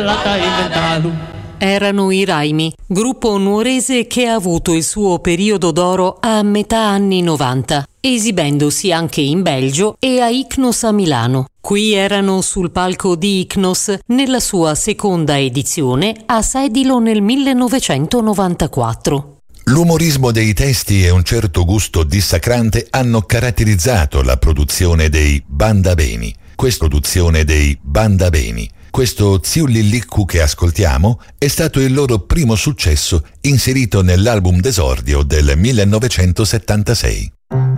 Erano i Raimi, gruppo nuorese che ha avuto il suo periodo d'oro a metà anni 90, esibendosi anche in Belgio e a Icnos a Milano. Qui erano sul palco di Icnos nella sua seconda edizione a Sedilo nel 1994. L'umorismo dei testi e un certo gusto dissacrante hanno caratterizzato la produzione dei Bandabeni. Questo Ziulilliccu che ascoltiamo è stato il loro primo successo inserito nell'album d'esordio del 1976.